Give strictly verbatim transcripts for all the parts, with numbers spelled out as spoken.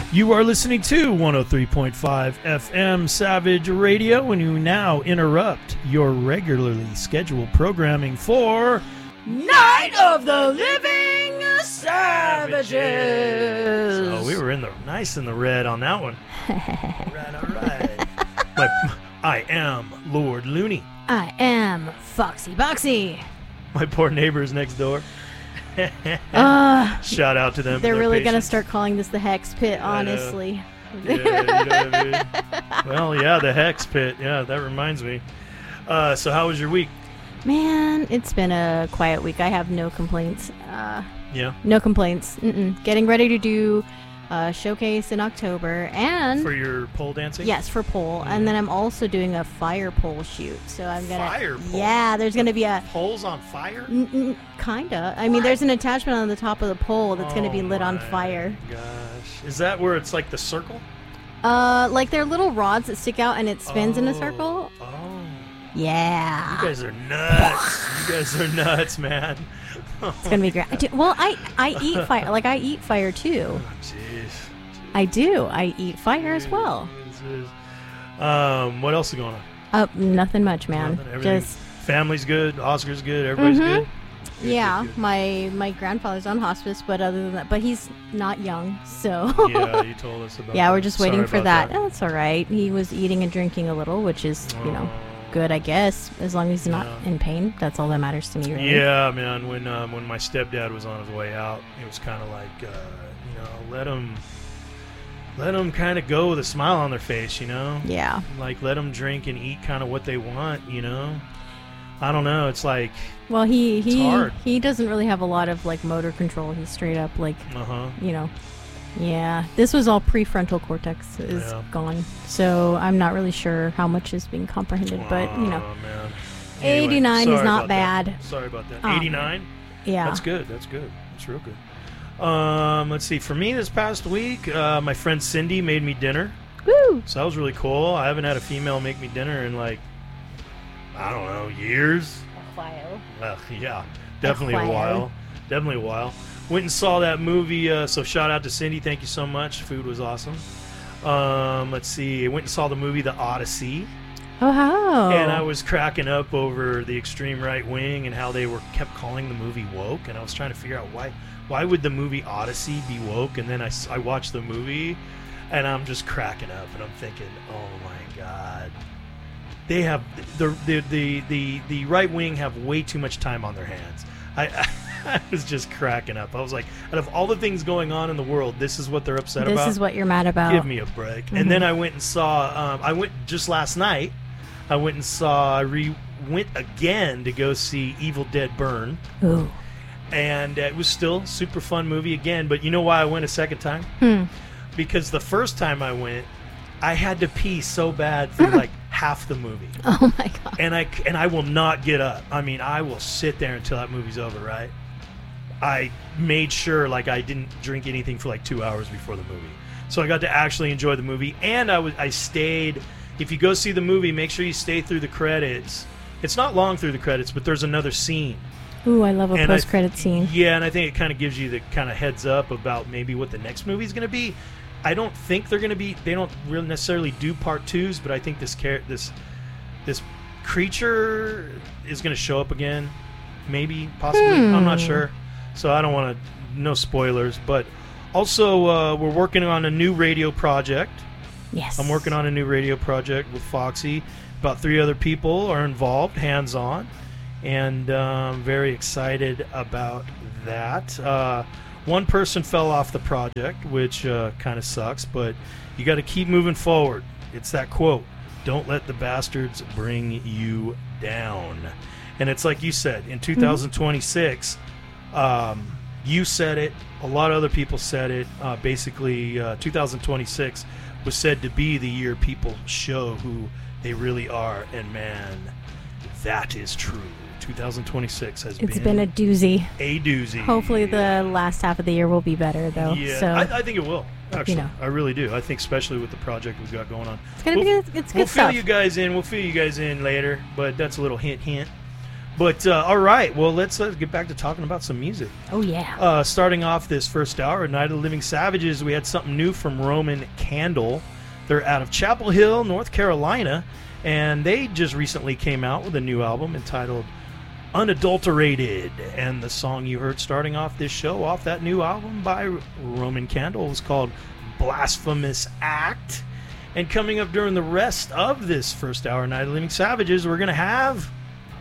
You are listening to one oh three point five F M Savage Radio, and you now interrupt your regularly scheduled programming for Night of the Living Savages. Oh, we were in the nice in the red on that one. All right, all right. My, I am Lord Looney. I am Foxy Boxy. My poor neighbors next door. uh, Shout out to them. They're really going to start calling this the Hex Pit, honestly. Yeah, you know what I mean? Well, yeah, the Hex Pit. Yeah, that reminds me. Uh, so how was your week? Man, it's been a quiet week. I have no complaints. Uh, yeah. No complaints. Mm-mm. Getting ready to do a showcase in October. And for your pole dancing? Yes, for pole. Mm-hmm. And then I'm also doing a fire pole shoot. So I'm going to... Fire pole? Yeah, there's going to be a... Poles on fire? N- kinda. I what? mean, there's an attachment on the top of the pole that's oh going to be lit on fire. Gosh. Is that where it's like the circle? Uh, like they're little rods that stick out and it spins oh. in a circle. Oh. Yeah. You guys are nuts. You guys are nuts, man. It's gonna be great. I do, well, I I eat fire. Like I eat fire too. Oh, jeez. I do. I eat fire as well. Um, what else is going on? Uh, nothing much, man. Nothing, Just family's good. Oscar's good. Everybody's mm-hmm. good. good. Yeah, good, good. my my grandfather's on hospice, but other than that, but he's not young, so. Yeah, you told us about. Yeah, that. we're just Sorry waiting for that. that. Oh, that's all right. He was eating and drinking a little, which is you know. Oh. Good, I guess, as long as he's not yeah. in pain. That's all that matters to me, really. Yeah, man. When um, when my stepdad was on his way out, it was kind of like, uh, you know, let him, let them kind of go with a smile on their face, you know. Yeah. Like let them drink and eat kind of what they want, you know. I don't know. It's like. Well, he he hard. he doesn't really have a lot of like motor control. He's straight up like, uh-huh. you know. Yeah, this was all prefrontal cortex is yeah. gone, so I'm not really sure how much is being comprehended, but you know, oh, man. Anyway, eighty-nine is not bad. That. Sorry about that. Um, eighty-nine? Yeah. That's good. That's good. That's real good. Um, let's see. For me this past week, uh, my friend Cindy made me dinner. Woo! So that was really cool. I haven't had a female make me dinner in like, I don't know, years. A while. Well, yeah, definitely a while. while. a while. Definitely a while. Went and saw that movie, uh, so shout out to Cindy. Thank you so much. Food was awesome. Um, let's see. I went and saw the movie The Odyssey. Oh, how? And I was cracking up over the extreme right wing and how they were kept calling the movie woke. And I was trying to figure out why why would the movie Odyssey be woke? And then I, I watched the movie, and I'm just cracking up. And I'm thinking, oh, my God. They have the the the the, the right wing have way too much time on their hands. I, I I was just cracking up. I was like, out of all the things going on in the world, this is what they're upset this about? This is what you're mad about. Give me a break. Mm-hmm. And then I went and saw, um, I went just last night, I went and saw, I re- went again to go see Evil Dead Burn. Ooh. And uh, it was still a super fun movie again. But you know why I went a second time? Hmm. Because the first time I went, I had to pee so bad for like half the movie. Oh, my God. And I, and I will not get up. I mean, I will sit there until that movie's over, right? I made sure like I didn't drink anything for like two hours before the movie. So I got to actually enjoy the movie. And I was I stayed. If you go see the movie, make sure you stay through the credits. It's not long through the credits, but there's another scene. Ooh, I love a And post-credit I, scene. Yeah, and I think it kind of gives you the kind of heads up about maybe what the next movie is going to be. I don't think they're going to be. They don't really necessarily do part twos, but I think this char- this this creature is going to show up again. Maybe, possibly. Hmm. I'm not sure. So I don't want to, no spoilers, but also uh, we're working on a new radio project. Yes. I'm working on a new radio project with Foxy. About three other people are involved, hands-on, and I'm um, very excited about that. Uh, one person fell off the project, which uh, kind of sucks, but you got to keep moving forward. It's that quote, don't let the bastards bring you down. And it's like you said, in two thousand twenty-six, mm-hmm. Um, you said it. A lot of other people said it. Uh, basically, uh, two thousand twenty-six was said to be the year people show who they really are, and man, that is true. two thousand twenty-six has it's been, been a doozy. A doozy. Hopefully, the last half of the year will be better, though. Yeah, so, I, I think it will. Actually, you know. I really do. I think, especially with the project we've got going on, it's gonna we'll, be good. It's good we'll stuff. fill you guys in. We'll fill you guys in later, but that's a little hint, hint. But, uh, all right, well, let's uh, get back to talking about some music. Oh, yeah. Uh, starting off this first hour, Night of the Living Savages, we had something new from Roman Candle. They're out of Chapel Hill, North Carolina, and they just recently came out with a new album entitled Unadulterated. And the song you heard starting off this show, off that new album by Roman Candle, was called Blasphemous Act. And coming up during the rest of this first hour, Night of the Living Savages, we're going to have...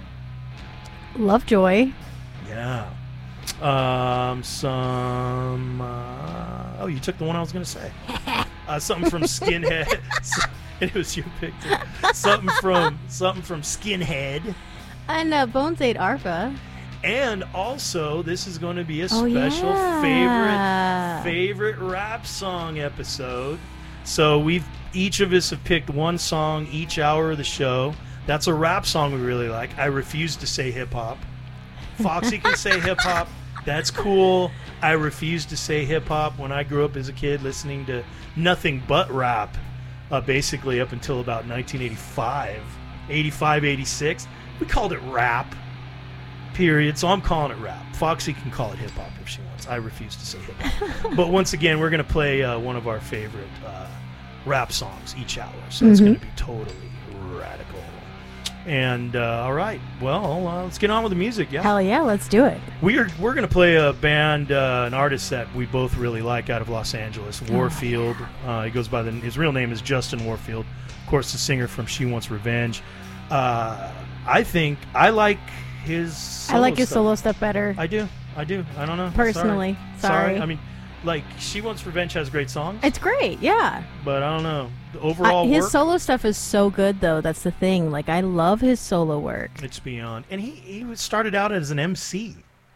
Lovejoy. Yeah. Um, some... Uh, oh, you took the one I was going to say. Uh, something from Skinhead. It was your pick, too. Something from, something from Skinhead. And uh, Bones ate Arpa. And also, this is going to be a Oh, special yeah. favorite favorite rap song episode. So we've each of us have picked one song each hour of the show. That's a rap song we really like. I refuse to say hip hop. Foxy can say hip hop. That's cool. I refuse to say hip hop. When I grew up as a kid listening to nothing but rap, uh, basically up until about nineteen eighty-five, eighty-five, eighty-six, we called it rap. Period. So I'm calling it rap. Foxy can call it hip hop if she wants. I refuse to say hip hop. But once again, we're going to play uh, one of our favorite uh, rap songs each hour. So mm-hmm. It's going to be totally radical. And uh, all right, well, uh, let's get on with the music. Yeah. Hell yeah, let's do it. We are we're going to play a band, uh, an artist that we both really like out of Los Angeles, Warfield. Oh, yeah. uh, he goes by the his real name is Justin Warfield. Of course, the singer from She Wants Revenge. Uh, I think I like his solo I like his stuff. solo stuff better. I do. I do. I don't know. Personally. Sorry. Sorry. Sorry. I mean, like, She Wants Revenge has great songs. It's great, yeah. But I don't know. The overall uh, His work, solo stuff is so good, though. That's the thing. Like, I love his solo work. It's beyond. And he, he started out as an M C.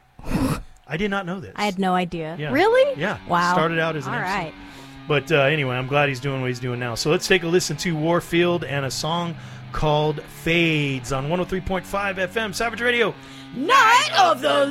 I did not know this. I had no idea. Yeah. Really? Yeah. Wow. Started out as an All M C. right. But uh, anyway, I'm glad he's doing what he's doing now. So let's take a listen to Warfield and a song called Fades on one oh three point five F M Savage Radio. Night of the